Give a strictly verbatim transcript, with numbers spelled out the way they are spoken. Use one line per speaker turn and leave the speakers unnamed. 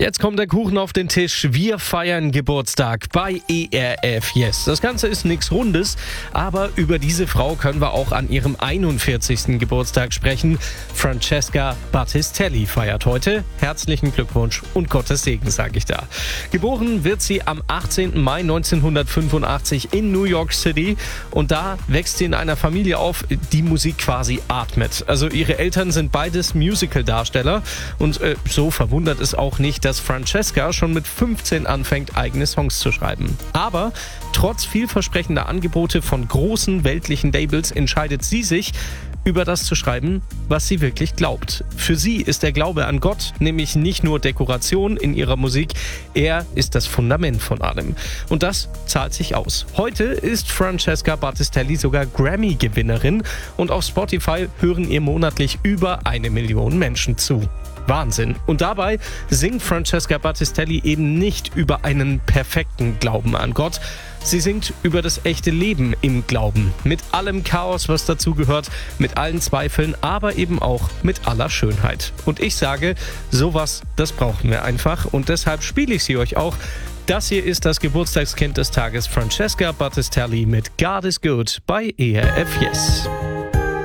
Jetzt kommt der Kuchen auf den Tisch. Wir feiern Geburtstag bei E R F Yes. Das Ganze ist nichts Rundes, aber über diese Frau können wir auch an ihrem einundvierzigsten Geburtstag sprechen. Francesca Battistelli feiert heute. Herzlichen Glückwunsch und Gottes Segen, sage ich da. Geboren wird sie am achtzehnten Mai neunzehnhundertfünfundachtzig in New York City und da wächst sie in einer Familie auf, die Musik quasi atmet. Also ihre Eltern sind beides Musical-Darsteller und äh, so verwundert es auch nicht, dass Francesca schon mit fünfzehn anfängt, eigene Songs zu schreiben. Aber trotz vielversprechender Angebote von großen weltlichen Labels entscheidet sie sich, über das zu schreiben, was sie wirklich glaubt. Für sie ist der Glaube an Gott nämlich nicht nur Dekoration in ihrer Musik, er ist das Fundament von allem. Und das zahlt sich aus. Heute ist Francesca Battistelli sogar Grammy-Gewinnerin und auf Spotify hören ihr monatlich über eine Million Menschen zu. Wahnsinn. Und dabei singt Francesca Battistelli eben nicht über einen perfekten Glauben an Gott. Sie singt über das echte Leben im Glauben. Mit allem Chaos, was dazugehört, mit allen Zweifeln, aber eben auch mit aller Schönheit. Und ich sage, sowas, das brauchen wir einfach. Und deshalb spiele ich sie euch auch. Das hier ist das Geburtstagskind des Tages, Francesca Battistelli mit God is Good bei E R F Yes.